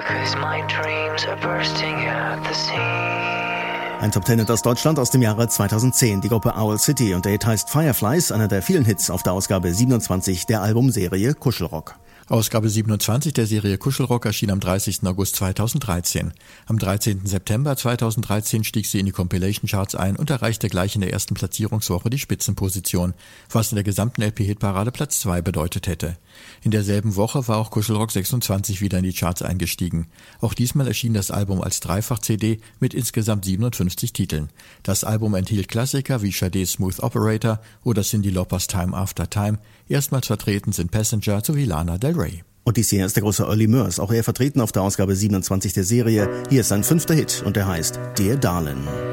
because my dreams are bursting at the seams. Ein Top 10 aus Deutschland aus dem Jahre 2010. Die Gruppe Owl City und der Hit heißt Fireflies, einer der vielen Hits auf der Ausgabe 27 der Albumserie Kuschelrock. Ausgabe 27 der Serie Kuschelrock erschien am 30. August 2013. Am 13. September 2013 stieg sie in die Compilation-Charts ein und erreichte gleich in der ersten Platzierungswoche die Spitzenposition, was in der gesamten LP-Hitparade Platz 2 bedeutet hätte. In derselben Woche war auch Kuschelrock 26 wieder in die Charts eingestiegen. Auch diesmal erschien das Album als Dreifach-CD mit insgesamt 57 Titeln. Das Album enthielt Klassiker wie Sade's Smooth Operator oder Cyndi Laupers Time After Time. Erstmals vertreten sind Passenger sowie Lana Del Rey. Und dies hier ist der große Early Murs, auch er vertreten auf der Ausgabe 27 der Serie. Hier ist sein 5. Hit und der heißt Dear Darlin'.